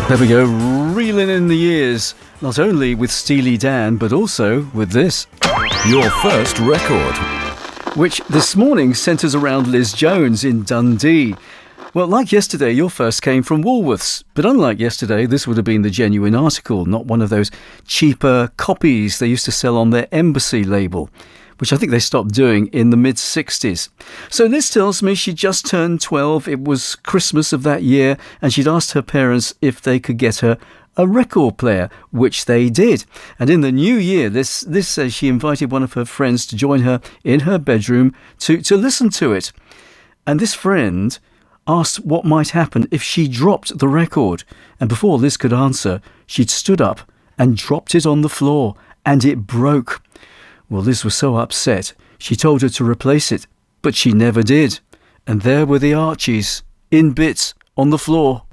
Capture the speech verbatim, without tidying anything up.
There we go, reeling in the years, not only with Steely Dan, but also with this. Your first record. Which this morning centres around Liz Jones in Dundee. Well, like yesterday, your first came from Woolworths. But unlike yesterday, this would have been the genuine article, not one of those cheaper copies they used to sell on their Embassy label, which I think they stopped doing in the mid-sixties. So Liz tells me she just turned twelve. It was Christmas of that year, and she'd asked her parents if they could get her a record player, which they did. And in the new year, this this says she invited one of her friends to join her in her bedroom to, to listen to it. And this friend asked what might happen if she dropped the record. And before Liz could answer, she'd stood up and dropped it on the floor, and it broke. Well, Liz was so upset, she told her to replace it, but she never did. And there were the Archies, in bits, on the floor.